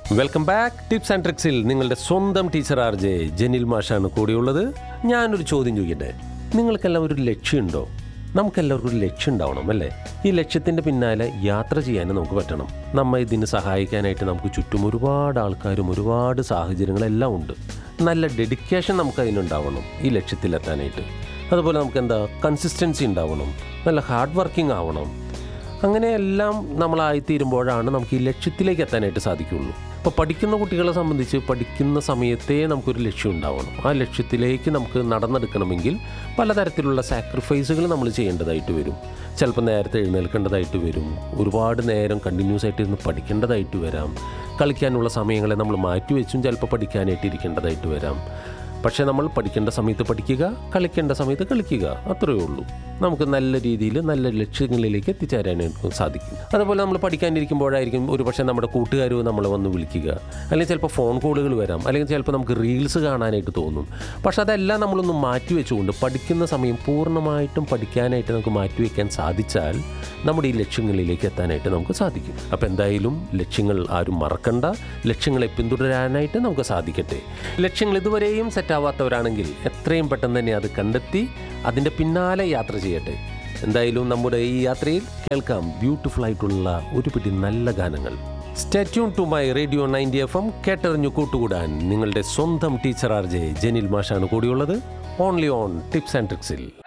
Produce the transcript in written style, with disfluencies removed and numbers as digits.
Welcome back. Tips and ട്രിക്സിൽ നിങ്ങളുടെ സ്വന്തം teacher RJ Jenil മാഷാണ് കൂടിയുള്ളത്. ഞാനൊരു ചോദ്യം ചോദിക്കട്ടെ, നിങ്ങൾക്കെല്ലാം ഒരു ലക്ഷ്യമുണ്ടോ? നമുക്കെല്ലാവർക്കും ഒരു ലക്ഷ്യം ഉണ്ടാവണം അല്ലേ? ഈ ലക്ഷ്യത്തിൻ്റെ പിന്നാലെ യാത്ര ചെയ്യാനും നമുക്ക് പറ്റണം. നമ്മെ ഇതിന് സഹായിക്കാനായിട്ട് നമുക്ക് ചുറ്റും ഒരുപാട് ആൾക്കാരും ഒരുപാട് സാഹചര്യങ്ങളെല്ലാം ഉണ്ട്. നല്ല ഡെഡിക്കേഷൻ നമുക്കതിനുണ്ടാവണം ഈ ലക്ഷ്യത്തിലെത്താനായിട്ട്. അതുപോലെ നമുക്ക് കൺസിസ്റ്റൻസി ഉണ്ടാവണം, നല്ല ഹാർഡ് വർക്കിംഗ് ആവണം. അങ്ങനെയെല്ലാം നമ്മളായിത്തീരുമ്പോഴാണ് നമുക്ക് ഈ ലക്ഷ്യത്തിലേക്ക് എത്താനായിട്ട് സാധിക്കുകയുള്ളൂ. അപ്പോൾ പഠിക്കുന്ന കുട്ടികളെ സംബന്ധിച്ച് പഠിക്കുന്ന സമയത്തേ നമുക്കൊരു ലക്ഷ്യം ഉണ്ടാവണം. ആ ലക്ഷ്യത്തിലേക്ക് നമുക്ക് നടന്നെടുക്കണമെങ്കിൽ പലതരത്തിലുള്ള സാക്രിഫൈസുകൾ നമ്മൾ ചെയ്യേണ്ടതായിട്ട് വരും. ചിലപ്പോൾ നേരത്തെ എഴുന്നേൽക്കേണ്ടതായിട്ട് വരും, ഒരുപാട് നേരം കണ്ടിന്യൂസ് ആയിട്ട് ഇരുന്ന് പഠിക്കേണ്ടതായിട്ട് വരാം, കളിക്കാനുള്ള സമയങ്ങളെ നമ്മൾ മാറ്റിവെച്ചും ചിലപ്പോൾ പഠിക്കാനായിട്ട് ഇരിക്കേണ്ടതായിട്ട് വരാം. പക്ഷേ നമ്മൾ പഠിക്കേണ്ട സമയത്ത് പഠിക്കുക, കളിക്കേണ്ട സമയത്ത് കളിക്കുക, അത്രയേ ഉള്ളൂ. നമുക്ക് നല്ല രീതിയിൽ നല്ല ലക്ഷ്യങ്ങളിലേക്ക് എത്തിച്ചേരാനായിട്ട് സാധിക്കും. അതുപോലെ നമ്മൾ പഠിക്കാനിരിക്കുമ്പോഴായിരിക്കും ഒരു പക്ഷേ നമ്മുടെ കൂട്ടുകാർ നമ്മളെ വന്ന് വിളിക്കുക, അല്ലെങ്കിൽ ചിലപ്പോൾ ഫോൺ കോളുകൾ വരാം, അല്ലെങ്കിൽ ചിലപ്പോൾ നമുക്ക് റീൽസ് കാണാനായിട്ട് തോന്നും. പക്ഷേ അതെല്ലാം നമ്മളൊന്ന് മാറ്റിവെച്ചുകൊണ്ട് പഠിക്കുന്ന സമയം പൂർണ്ണമായിട്ടും പഠിക്കാനായിട്ട് നമുക്ക് മാറ്റിവെക്കാൻ സാധിച്ചാൽ നമ്മുടെ ഈ ലക്ഷ്യങ്ങളിലേക്ക് എത്താനായിട്ട് നമുക്ക് സാധിക്കും. അപ്പോൾ എന്തായാലും ലക്ഷ്യങ്ങൾ ആരും മറക്കണ്ട, ലക്ഷ്യങ്ങളെ പിന്തുടരാനായിട്ട് നമുക്ക് സാധിക്കട്ടെ. ലക്ഷ്യങ്ങൾ ഇതുവരെയും സെറ്റാവാത്തവരാണെങ്കിൽ എത്രയും പെട്ടെന്ന് തന്നെ അത് കണ്ടെത്തി അതിൻ്റെ പിന്നാലെ യാത്ര ചെയ്യട്ടെ. എന്തായാലും നമ്മുടെ ഈ യാത്രയിൽ കേൾക്കാം ബ്യൂട്ടിഫുൾ ആയിട്ടുള്ള ഒരു പിടി നല്ല ഗാനങ്ങൾ. Stay tune to my radio 90 FM. കേട്ടറിഞ്ഞു കൂട്ടുകൂടാൻ നിങ്ങളുടെ സ്വന്തം ടീച്ചർ RJ ജെനിൽ മാഷാണ് കൂടിയുള്ളത്. Only on tips and ട്രിക്സിൽ.